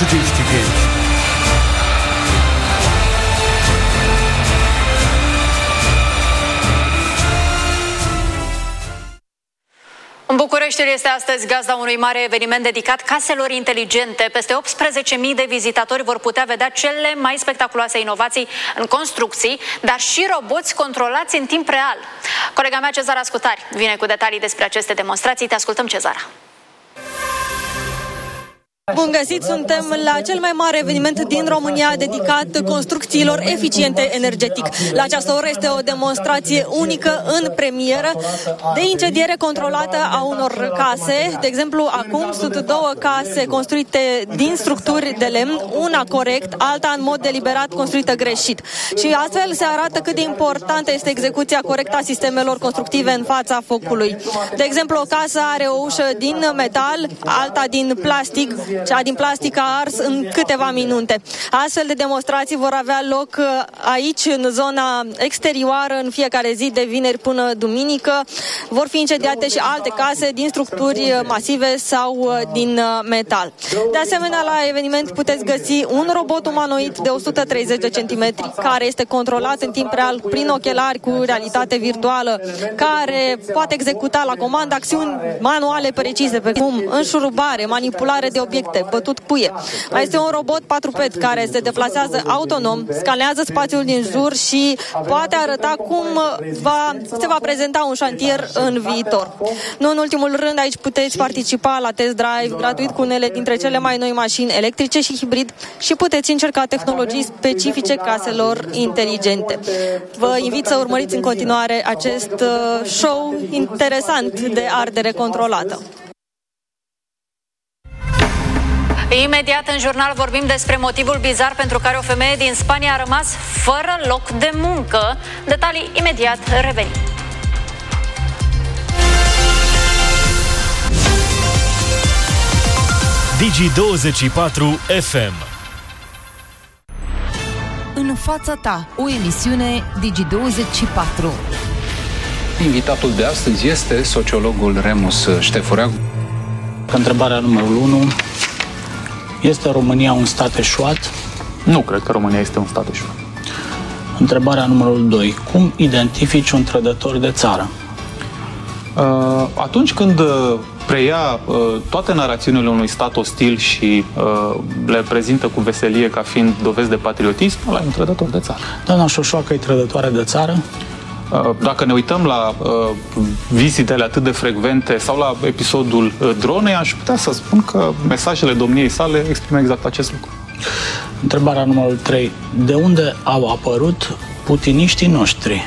investigate. În București este astăzi gazda unui mare eveniment dedicat caselor inteligente. Peste 18.000 de vizitatori vor putea vedea cele mai spectaculoase inovații în construcții, dar și roboți controlați în timp real. Colega mea, Cezara Scutari, vine cu detalii despre aceste demonstrații. Te ascultăm, Cezara. Bun găsit, suntem la cel mai mare eveniment din România dedicat construcțiilor eficiente energetic. La această oră este o demonstrație unică în premieră de incendiere controlată a unor case. De exemplu, acum sunt două case construite din structuri de lemn, una corect, alta în mod deliberat construită greșit. Și astfel se arată cât de importantă este execuția corectă a sistemelor constructive în fața focului. De exemplu, o casă are o ușă din metal, alta din plastic. Cea din plastic a ars în câteva minute. Astfel de demonstrații vor avea loc aici, în zona exterioară, în fiecare zi, de vineri până duminică. Vor fi incendiate și alte case din structuri masive sau din metal. De asemenea, la eveniment puteți găsi un robot umanoid de 130 de centimetri, care este controlat în timp real prin ochelari cu realitate virtuală, care poate executa la comandă acțiuni manuale precise, precum înșurubare, manipulare de obiecte, bătut cuie. Mai este un robot patruped care se deplasează autonom, scanează spațiul din jur și poate arăta cum se va prezenta un șantier în viitor. Nu în ultimul rând, aici puteți participa la test drive gratuit cu unele dintre cele mai noi mașini electrice și hibrid și puteți încerca tehnologii specifice caselor inteligente. Vă invit să urmăriți în continuare acest show interesant de ardere controlată. Imediat în jurnal vorbim despre motivul bizar pentru care o femeie din Spania a rămas fără loc de muncă. Detalii imediat, revenim. Digi24 FM. În fața ta, o emisiune Digi24. Invitatul de astăzi este sociologul Remus Ștefurea. Întrebarea numărul 1. Este România un stat eșuat? Nu cred că România este un stat eșuat. Întrebarea numărul 2. Cum identifici un trădător de țară? Atunci când preia toate narațiunile unui stat ostil și le prezintă cu veselie ca fiind dovezi de patriotism, ăla e un trădător de țară. Doamna Șoșoacă e trădătoare de țară? Dacă ne uităm la vizitele atât de frecvente sau la episodul dronei, aș putea să spun că mesajele domniei sale exprimă exact acest lucru. Întrebarea numărul 3. De unde au apărut putiniștii noștri?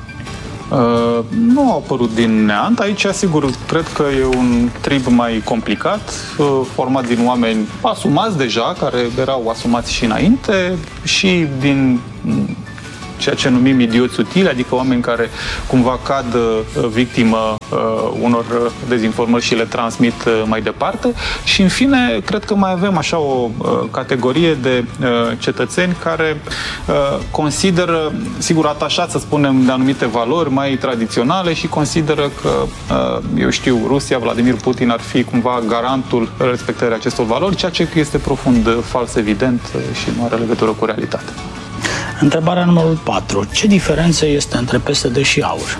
Nu au apărut din neant. Aici, sigur, cred că e un trib mai complicat, format din oameni asumați deja, care erau asumați și înainte, și din ceea ce numim idioți utili, adică oameni care cumva cad victimă unor dezinformări și le transmit mai departe. Și în fine, cred că mai avem așa o categorie de cetățeni care consideră, sigur, atașați, să spunem, de anumite valori mai tradiționale și consideră că, eu știu, Rusia, Vladimir Putin ar fi cumva garantul respectării acestor valori, ceea ce este profund fals, evident, și nu are legătură cu realitatea. Întrebarea numărul 4. Ce diferență este între PSD și AUR?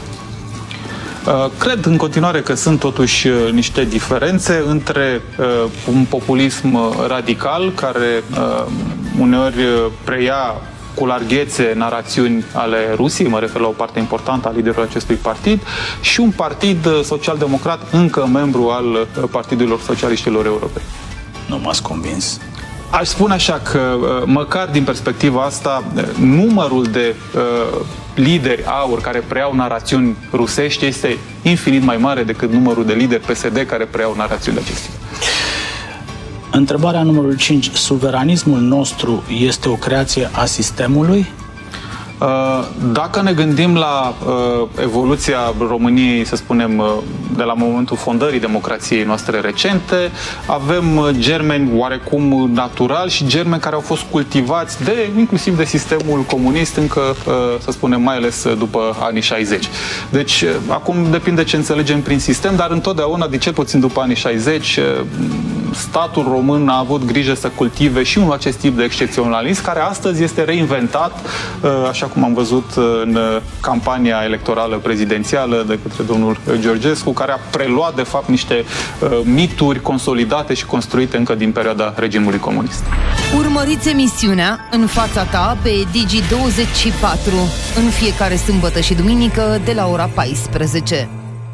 Cred în continuare că sunt totuși niște diferențe între un populism radical care uneori preia cu larghețe narațiuni ale Rusiei, mă refer la o parte importantă a liderului acestui partid, și un partid social-democrat, încă membru al Partidelor Socialiștilor Europeni. Nu m-ați convins. Aș spune așa că, măcar din perspectiva asta, numărul de lideri AUR care preiau narațiuni rusești este infinit mai mare decât numărul de lideri PSD care preiau narațiuni de acestea. Întrebarea numărul 5. Suveranismul nostru este o creație a sistemului? Dacă ne gândim la evoluția României, să spunem, de la momentul fondării democrației noastre recente, avem germeni oarecum natural și germeni care au fost cultivați inclusiv de sistemul comunist încă, să spunem, mai ales după anii 60. Deci, acum depinde ce înțelegem prin sistem, dar întotdeauna, de cel puțin după anii 60, statul român a avut grijă să cultive și un acest tip de excepționalism, care astăzi este reinventat, așa cum am văzut în campania electorală prezidențială de către domnul Georgescu, care a preluat, de fapt, niște mituri consolidate și construite încă din perioada regimului comunist. Urmăriți emisiunea În fața ta pe Digi24 în fiecare sâmbătă și duminică de la ora 14.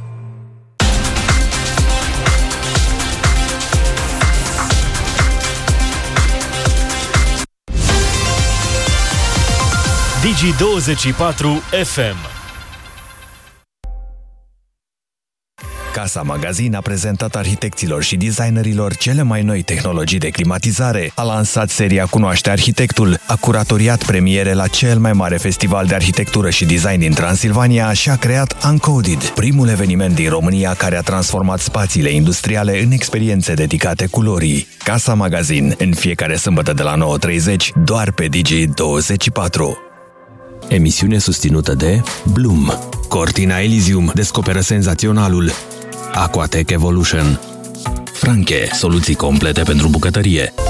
Digi24 FM. Casa Magazin a prezentat arhitecților și designerilor cele mai noi tehnologii de climatizare, a lansat seria Cunoaște Arhitectul, a curatoriat premiere la cel mai mare festival de arhitectură și design din Transilvania și a creat Uncoded, primul eveniment din România care a transformat spațiile industriale în experiențe dedicate culorii. Casa Magazin, în fiecare sâmbătă de la 9:30, doar pe Digi24. Emisiune susținută de Bloom. Cortina Elysium descoperă senzaționalul. Aquatech Evolution. Franche, soluții complete pentru bucătărie.